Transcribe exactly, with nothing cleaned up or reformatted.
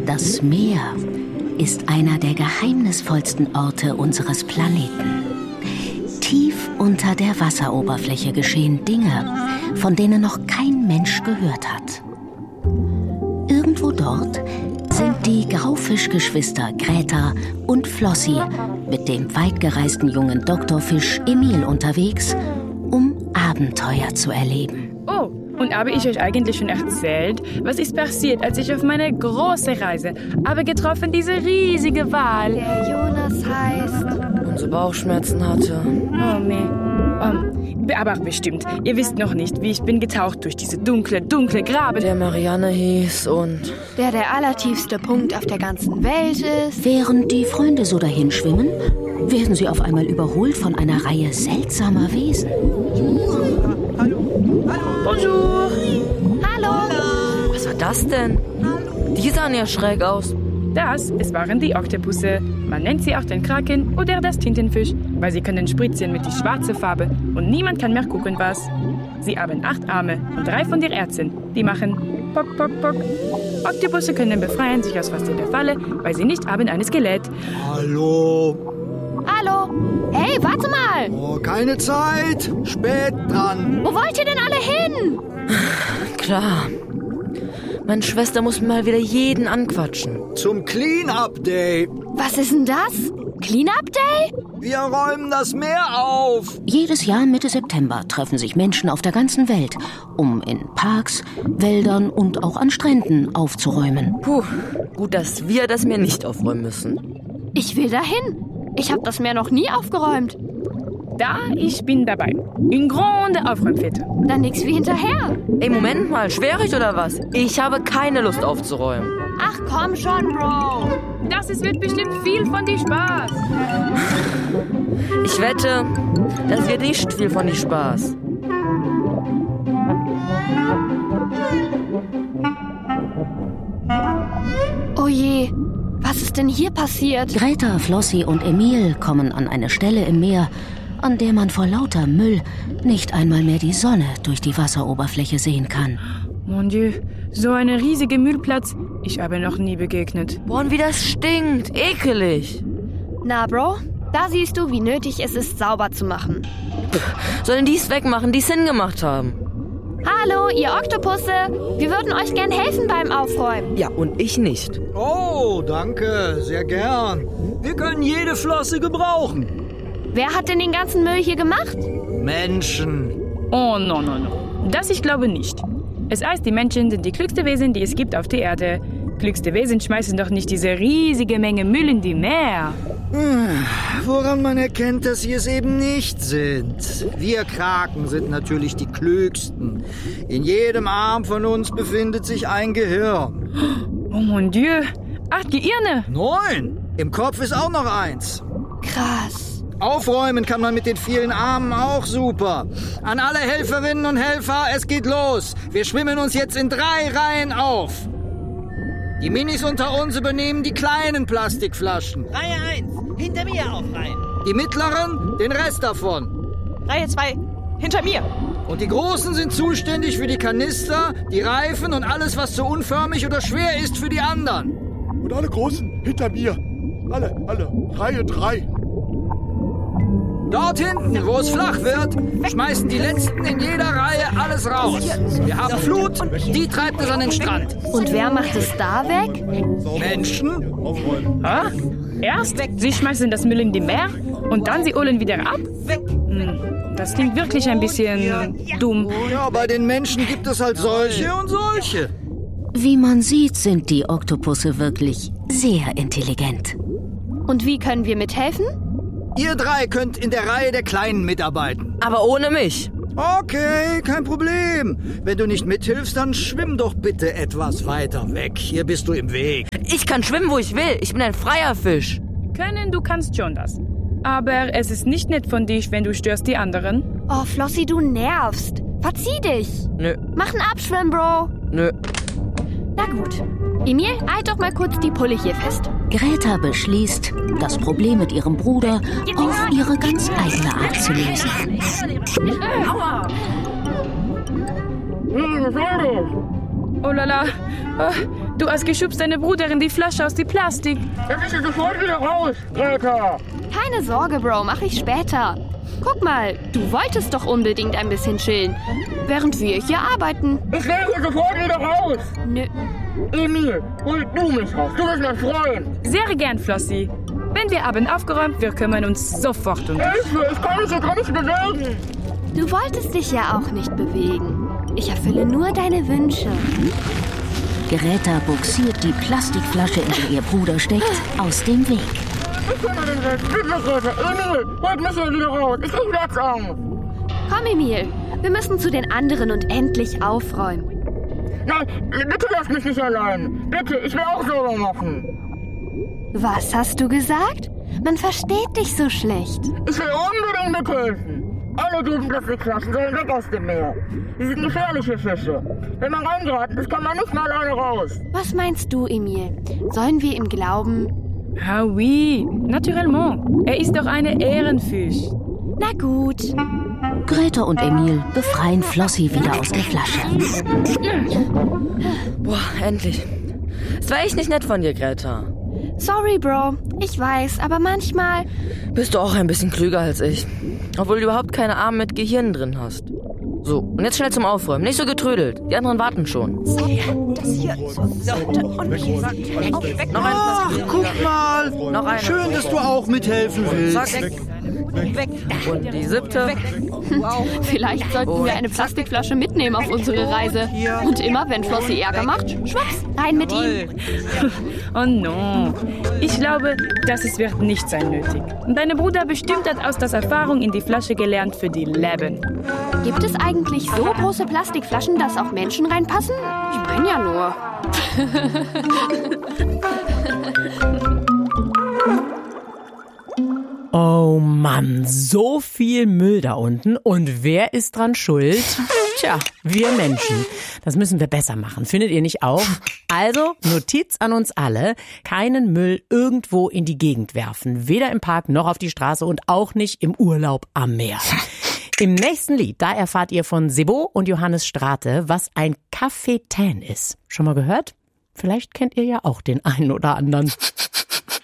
Das Meer ist einer der geheimnisvollsten Orte unseres Planeten. Tief unter der Wasseroberfläche geschehen Dinge, von denen noch kein Mensch gehört hat. Irgendwo dort sind die Graufischgeschwister Greta und Flossie mit dem weitgereisten jungen Doktorfisch Emil unterwegs, um Abenteuer zu erleben. Oh, und habe ich euch eigentlich schon erzählt, was ist passiert, als ich auf meine große Reise habe getroffen, diese riesige Wal? Der Jonas heißt... Und so Bauchschmerzen hatte. Oh, meh. Um, aber bestimmt, ihr wisst noch nicht, wie ich bin getaucht durch diese dunkle, dunkle Graben. Der Marianne hieß und... Der der allertiefste Punkt auf der ganzen Welt ist. Während die Freunde so dahin schwimmen, werden sie auf einmal überholt von einer Reihe seltsamer Wesen. Bonjour. Hallo. Was war das denn? Die sahen ja schräg aus. Das, es waren die Oktopusse. Man nennt sie auch den Kraken oder das Tintenfisch, weil sie können spritzen mit die schwarze Farbe und niemand kann mehr gucken, was. Sie haben acht Arme und drei von den Ärzten. Die machen Pock, Pock, Pock. Oktopusse können befreien sich aus fast jeder Falle, weil sie nicht haben ein Skelett. Hallo. Hallo. Hey, warte mal. Oh, keine Zeit. Spät dran. Wo wollt ihr denn alle hin? Klar. Meine Schwester muss mal wieder jeden anquatschen. Zum Clean-Up Day. Was ist denn das? Clean-Up Day? Wir räumen das Meer auf. Jedes Jahr Mitte September treffen sich Menschen auf der ganzen Welt, um in Parks, Wäldern und auch an Stränden aufzuräumen. Puh, gut, dass wir das Meer nicht aufräumen müssen. Ich will dahin. Ich habe das Meer noch nie aufgeräumt. Da, ich bin dabei. In grande Aufräumfete. Dann nix wie hinterher. Ey, Moment mal, schwierig oder was? Ich habe keine Lust aufzuräumen. Ach komm schon, Bro. Das ist, wird bestimmt viel von dir Spaß. Ich wette, das wird nicht viel von dir Spaß. Oh je, was ist denn hier passiert? Greta, Flossie und Emil kommen an eine Stelle im Meer, an der man vor lauter Müll nicht einmal mehr die Sonne durch die Wasseroberfläche sehen kann. Mon Dieu, so eine riesige Müllplatz. Ich habe noch nie begegnet. Boah, und wie das stinkt. Ekelig. Na, Bro, da siehst du, wie nötig es ist, sauber zu machen. Sollen die es wegmachen, die es hingemacht haben? Hallo, ihr Oktopusse. Wir würden euch gern helfen beim Aufräumen. Ja, und ich nicht. Oh, danke. Sehr gern. Wir können jede Flosse gebrauchen. Wer hat denn den ganzen Müll hier gemacht? Menschen. Oh, no, no, no. Das ich glaube nicht. Es heißt, die Menschen sind die klügste Wesen, die es gibt auf der Erde. Klügste Wesen schmeißen doch nicht diese riesige Menge Müll in die Meer. Woran man erkennt, dass sie es eben nicht sind. Wir Kraken sind natürlich die Klügsten. In jedem Arm von uns befindet sich ein Gehirn. Oh mon Dieu, acht Gehirne. Neun. Im Kopf ist auch noch eins. Krass. Aufräumen kann man mit den vielen Armen auch super. An alle Helferinnen und Helfer, es geht los. Wir schwimmen uns jetzt in drei Reihen auf. Die Minis unter uns übernehmen die kleinen Plastikflaschen. Reihe eins, hinter mir aufreihen. Die mittleren, den Rest davon. Reihe zwei, hinter mir. Und die Großen sind zuständig für die Kanister, die Reifen und alles, was zu unförmig oder schwer ist für die anderen. Und alle Großen hinter mir. Alle, alle. Reihe drei. Dort hinten, wo es flach wird, schmeißen die Letzten in jeder Reihe alles raus. Wir haben Flut, die treibt es an den Strand. Und wer macht es da weg? Menschen? Ah? Erst, sie schmeißen das Müll in die Meer und dann sie holen wieder ab? Hm, das klingt wirklich ein bisschen dumm. Ja, bei den Menschen gibt es halt solche und solche. Wie man sieht, sind die Oktopusse wirklich sehr intelligent. Und wie können wir mithelfen? Ihr drei könnt in der Reihe der Kleinen mitarbeiten. Aber ohne mich. Okay, kein Problem. Wenn du nicht mithilfst, dann schwimm doch bitte etwas weiter weg. Hier bist du im Weg. Ich kann schwimmen, wo ich will. Ich bin ein freier Fisch. Können, du kannst schon das. Aber es ist nicht nett von dich, wenn du störst die anderen. Oh, Flossie, du nervst. Verzieh dich. Nö. Mach einen Abschwimm, Bro. Nö. Na gut. Emil, halt doch mal kurz die Pulle hier fest. Greta beschließt, das Problem mit ihrem Bruder auf ihre ganz eigene Art zu lösen. Oh lala, oh, Du hast geschubst deine Bruderin die Flasche aus die Plastik. Dann bist du sofort wieder raus, Greta. Keine Sorge, Bro, mach ich später. Guck mal, du wolltest doch unbedingt ein bisschen chillen, während wir hier arbeiten. Ich will hier sofort wieder raus. Nö. Emil, hol du mich raus. Du bist mein Freund. Sehr gern, Flossie. Wenn wir haben aufgeräumt, wir kümmern uns sofort um dich. Hilfe, ich kann mich hier gar nicht bewegen. Du wolltest dich ja auch nicht bewegen. Ich erfülle nur deine Wünsche. Greta buxiert die Plastikflasche, in der ihr Bruder steckt, aus dem Weg. Ich finde den Weg. Bitte, Greta. Emil, holt mich hier wieder raus. Ich krieg Platzangst. Komm, Emil. Wir müssen zu den anderen und endlich aufräumen. Nein, bitte lass mich nicht allein. Bitte, ich will auch sauber machen. Was hast du gesagt? Man versteht dich so schlecht. Ich will unbedingt mithelfen. Alle doofen Plastikflaschen sollen weg aus dem Meer. Sie sind gefährliche Fische. Wenn man reingeraten ist, kann man nicht mal alleine raus. Was meinst du, Emil? Sollen wir ihm glauben? Ah oui, naturellement. Er ist doch eine Ehrenfisch. Na gut. Greta und Emil befreien Flossie wieder aus der Flasche. Boah, endlich. Es war echt nicht nett von dir, Greta. Sorry, Bro. Ich weiß, aber manchmal... Bist du auch ein bisschen klüger als ich. Obwohl du überhaupt keine Arme mit Gehirn drin hast. So, und jetzt schnell zum Aufräumen. Nicht so getrödelt. Die anderen warten schon. Das hier sollte unbedingt weg. Noch ein Ach, guck mal. Noch eine. Schön, dass du auch mithelfen willst. Zack. Weg. Und die siebte. Wow. Vielleicht sollten wir eine Plastikflasche mitnehmen auf unsere Reise. Und immer, wenn Flossie Ärger macht, schwupps, rein mit ihm. Oh no. Ich glaube, das es wird nicht sein nötig. Und deine Bruder bestimmt hat aus der Erfahrung in die Flasche gelernt für die Leben. Gibt es eigentlich so große Plastikflaschen, dass auch Menschen reinpassen? Ich meine ja nur. Oh Mann, so viel Müll da unten. Und wer ist dran schuld? Tja, wir Menschen. Das müssen wir besser machen. Findet ihr nicht auch? Also, Notiz an uns alle. Keinen Müll irgendwo in die Gegend werfen. Weder im Park noch auf die Straße und auch nicht im Urlaub am Meer. Im nächsten Lied, da erfahrt ihr von Sebo und Johannes Strate, was ein Cafetain ist. Schon mal gehört? Vielleicht kennt ihr ja auch den einen oder anderen.